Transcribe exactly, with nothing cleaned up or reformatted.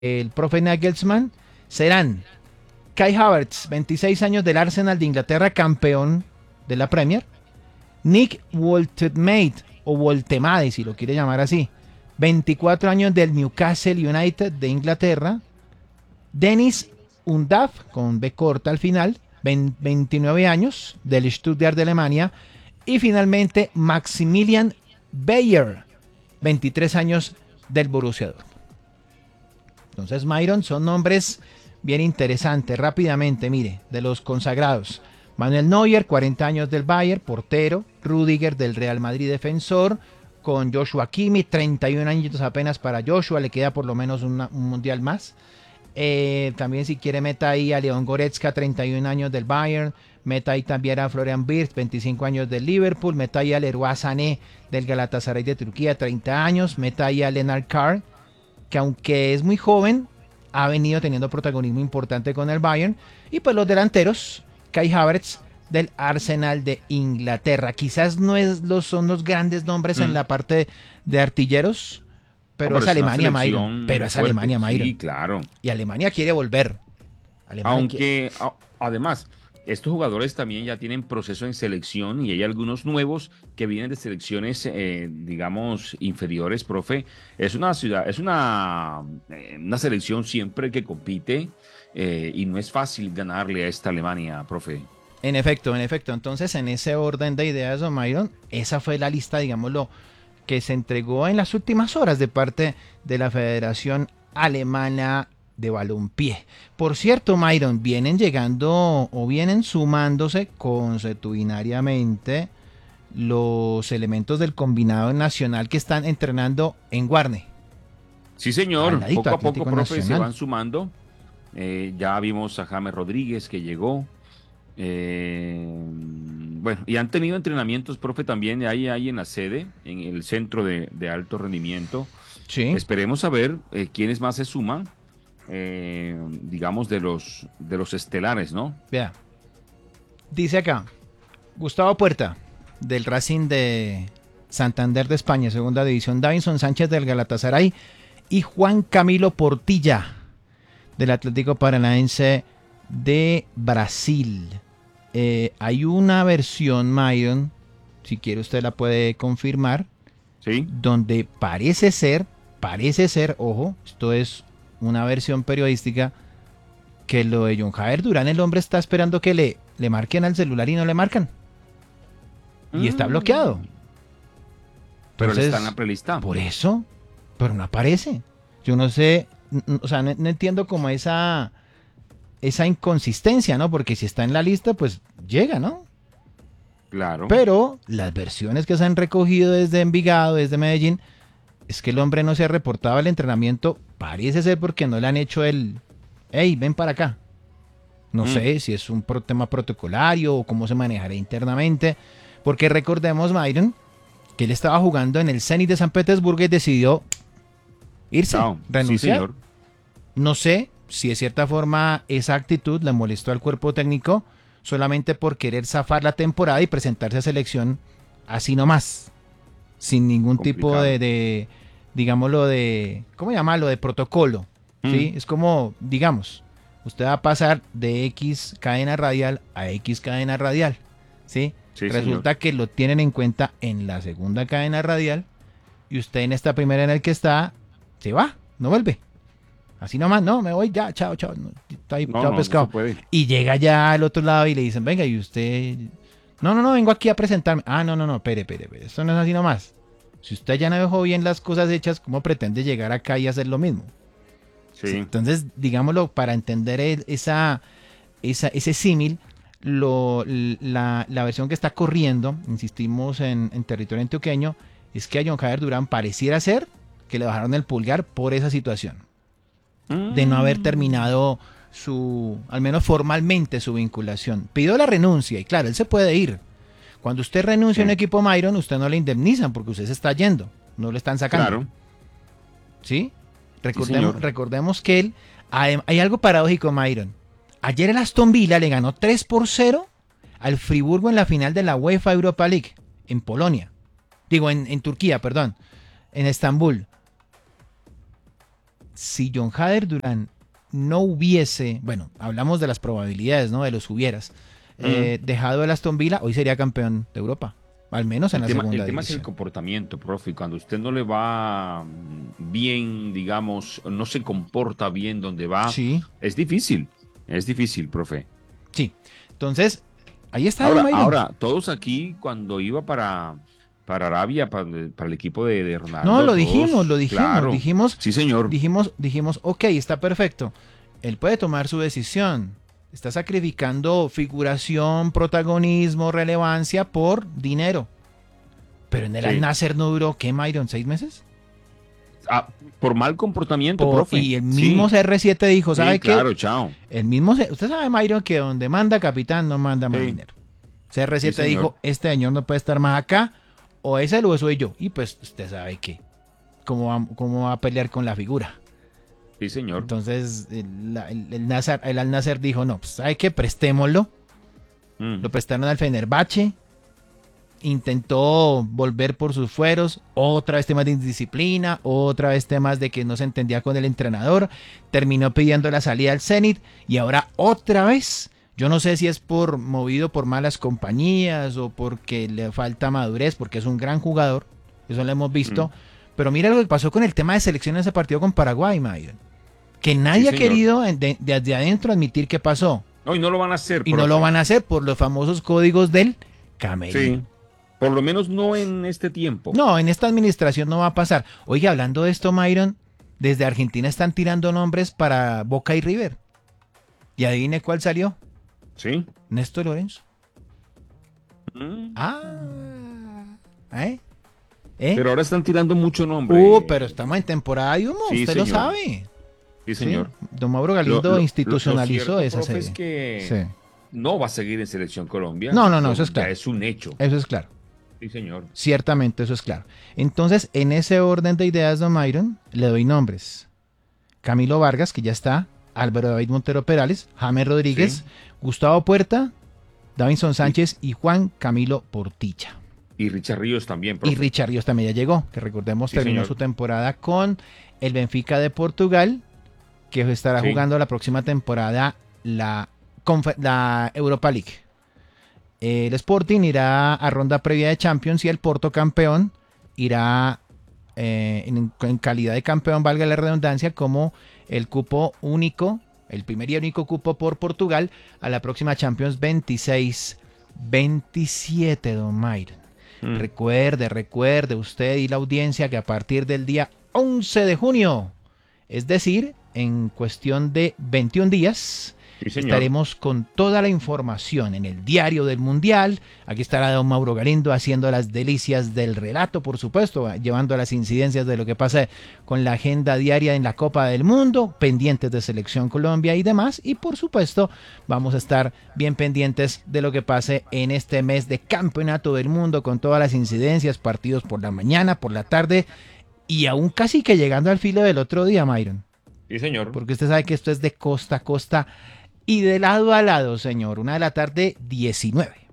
el profe Nagelsmann serán Kai Havertz, veintiséis años del Arsenal de Inglaterra, campeón de la Premier. Nick Woltemade, o Woltemade si lo quiere llamar así, veinticuatro años del Newcastle United de Inglaterra. Dennis Undav, con B corta al final, veintinueve años del Stuttgart de Alemania. Y finalmente Maximilian Bayer, veintitrés años del Borussia Dortmund. Entonces, Myron, son nombres bien interesantes. Rápidamente, mire, de los consagrados: Manuel Neuer, cuarenta años del Bayern, portero. Rüdiger del Real Madrid, defensor. Con Joshua Kimmich, treinta y un añitos apenas para Joshua, le queda por lo menos una, un mundial más. Eh, también, si quiere, meta ahí a León Goretzka, treinta y un años del Bayern. Meta ahí también a Florian Wirtz, veinticinco años del Liverpool. Meta ahí a Leroy Sané del Galatasaray de Turquía, treinta años. Meta ahí a Lennart Carr, que aunque es muy joven, ha venido teniendo protagonismo importante con el Bayern. Y pues los delanteros: Kai Havertz del Arsenal de Inglaterra. Quizás no es los, son los grandes nombres mm. en la parte de, de artilleros, pero, no, pero es, es Alemania, Myron. Pero es fuerte. Alemania, Myron. Sí, claro. Y Alemania quiere volver. Alemania Aunque, quiere... a, además, estos jugadores también ya tienen proceso en selección y hay algunos nuevos que vienen de selecciones, eh, digamos, inferiores, profe. Es una ciudad, es una, eh, una selección siempre que compite eh, y no es fácil ganarle a esta Alemania, profe. En efecto, en efecto. Entonces, en ese orden de ideas, don Myron, esa fue la lista, digámoslo, que se entregó en las últimas horas de parte de la Federación Alemana de Balompié. Por cierto, Myron, vienen llegando o vienen sumándose consuetudinariamente los elementos del combinado nacional que están entrenando en Guarne. Sí, señor. Poco a poco, profe, nacional. Se van sumando. Eh, ya vimos a James Rodríguez, que llegó. Eh, bueno, y han tenido entrenamientos, profe, también ahí, ahí en la sede, en el centro de, de alto rendimiento. Sí. Esperemos a ver eh, quiénes más se suman, eh, digamos, de los, de los estelares, ¿no? Vea, dice acá, Gustavo Puerta, del Racing de Santander de España, segunda división; Davinson Sánchez del Galatasaray; y Juan Camilo Portilla, del Atlético Paranaense de Brasil. Eh, hay una versión, Myron, si quiere usted la puede confirmar, sí, donde parece ser, parece ser, ojo, esto es una versión periodística, que lo de John Jair Durán, el hombre está esperando que le, le marquen al celular y no le marcan. Y mm. está bloqueado. Pero Entonces, él está en la prelista. Por eso, pero no aparece. Yo no sé, no, o sea, no, no entiendo como esa... esa inconsistencia, ¿no? Porque si está en la lista, pues llega, ¿no? Claro. Pero las versiones que se han recogido desde Envigado, desde Medellín, es que el hombre no se ha reportado al entrenamiento. Parece ser porque no le han hecho el... ¡Ey, ven para acá! No mm. sé si es un pro- tema protocolario o cómo se manejará internamente. Porque recordemos, Myron, que él estaba jugando en el Zenit de San Petersburgo y decidió irse, no, renunciar. Sí, señor. No sé si de cierta forma esa actitud le molestó al cuerpo técnico solamente por querer zafar la temporada y presentarse a selección así nomás, sin ningún Complicado. tipo de, de, digámoslo, de, ¿cómo llamarlo? De protocolo, mm. ¿sí? Es como, digamos, usted va a pasar de X cadena radial a X cadena radial, ¿sí? Sí, Resulta señor. que lo tienen en cuenta en la segunda cadena radial y usted en esta primera en el que está, se va, no vuelve. Así nomás, no, me voy ya, chao, chao, no, está ahí, no, chao no, pescado. No y llega ya al otro lado y le dicen, venga, y usted, no, no, no, vengo aquí a presentarme. Ah, no, no, no, espere, espere, espere, esto no es así nomás. Si usted ya no dejó bien las cosas hechas, ¿cómo pretende llegar acá y hacer lo mismo? Sí. Sí, entonces, digámoslo, para entender el, esa, esa, ese símil, lo, la, la versión que está corriendo, insistimos en, en territorio antioqueño, es que a John Jair Durán pareciera ser que le bajaron el pulgar por esa situación de no haber terminado su, al menos formalmente, su vinculación. Pidió la renuncia y claro, él se puede ir. Cuando usted renuncia sí. a un equipo Myron, usted no le indemnizan porque usted se está yendo, no le están sacando. Claro. ¿Sí? Recordemos, sí, recordemos que él, hay, hay algo paradójico, Myron. Ayer el Aston Villa le ganó tres por cero al Friburgo en la final de la UEFA Europa League, en Polonia. Digo, en, en Turquía, perdón, en Estambul. si John Jader Durán no hubiese, bueno, hablamos de las probabilidades, ¿no? De los hubieras, mm. eh, dejado el Aston Villa, hoy sería campeón de Europa. Al menos en el la tema, segunda El tema división. es el comportamiento, profe. Cuando usted no le va bien, digamos, no se comporta bien donde va, sí. es difícil. Es difícil, profe. Sí. Entonces, ahí está. Ahora, ahora todos aquí, cuando iba para, para Arabia, para, para el equipo de, de Ronaldo. No, lo todos, dijimos, lo dijimos. Claro. Dijimos, sí, señor. Dijimos, dijimos, ok, está perfecto. Él puede tomar su decisión. Está sacrificando figuración, protagonismo, relevancia por dinero. Pero en el sí. Al Nasser no duró, ¿qué, Myron? ¿Seis meses? Ah, por mal comportamiento, por, profe. Y el mismo sí. C R siete dijo, ¿sabe sí, qué? Claro, chao. El mismo, usted sabe, Myron, que donde manda capitán no manda sí. marinero. C R siete sí, dijo, este señor no puede estar más acá, o es él o soy yo. Y pues usted sabe que, ¿cómo va, cómo va a pelear con la figura? Sí, señor. Entonces, el, el, el, Nasser, el Al Nasser dijo, no, pues ¿sabe qué? Prestémoslo. Mm. Lo prestaron al Fenerbahce. Intentó volver por sus fueros, otra vez temas de indisciplina, otra vez temas de que no se entendía con el entrenador, terminó pidiendo la salida al Zenit y ahora otra vez, yo no sé si es por movido por malas compañías o porque le falta madurez, porque es un gran jugador, eso lo hemos visto, mm. pero mira lo que pasó con el tema de selección en ese partido con Paraguay, Mayron, que nadie sí, ha querido desde de, de adentro admitir qué pasó. No, y no lo van a hacer. Y profe. no lo van a hacer por los famosos códigos del camerino. Sí. Por lo menos no en este tiempo. No, en esta administración no va a pasar. Oye, hablando de esto, Myron, desde Argentina están tirando nombres para Boca y River. ¿Y adivine cuál salió? Sí. Néstor Lorenzo. Mm. Ah. ¿Eh? ¿Eh? Pero ahora están tirando mucho nombre. Uh, pero estamos en temporada de humo, sí, usted señor. lo sabe. Sí, señor. Sí. Don Mauro Galindo lo, lo, institucionalizó lo, lo esa serie. Es que sí. no va a seguir en Selección Colombia. No, no, no, eso es claro. Ya es un hecho. Eso es claro. Sí, señor. Ciertamente, eso es claro. Entonces, en ese orden de ideas, don Myron, le doy nombres. Camilo Vargas, que ya está, Álvaro David Montero Perales, James Rodríguez, sí. Gustavo Puerta, Davinson Sánchez y, y Juan Camilo Portilla. Y Richard Ríos también. Profe. Y Richard Ríos también ya llegó, que recordemos sí, terminó señor. su temporada con el Benfica de Portugal, que estará sí. jugando la próxima temporada la, la Europa League. El Sporting irá a ronda previa de Champions y el Porto campeón irá eh, en, en calidad de campeón, valga la redundancia, como el cupo único, el primer y único cupo por Portugal a la próxima Champions veintiséis veintisiete, don Myron. Mm. Recuerde, recuerde usted y la audiencia que a partir del día once de junio, es decir, en cuestión de veintiún días, sí, estaremos con toda la información en el diario del Mundial. Aquí estará don Mauro Galindo haciendo las delicias del relato, por supuesto, llevando las incidencias de lo que pasa con la agenda diaria en la Copa del Mundo, pendientes de Selección Colombia y demás. Y por supuesto, vamos a estar bien pendientes de lo que pase en este mes de Campeonato del Mundo, con todas las incidencias, partidos por la mañana, por la tarde y aún casi que llegando al filo del otro día, Myron. Sí, señor. Porque usted sabe que esto es de costa a costa y de lado a lado, señor. Una de la tarde, diecinueve.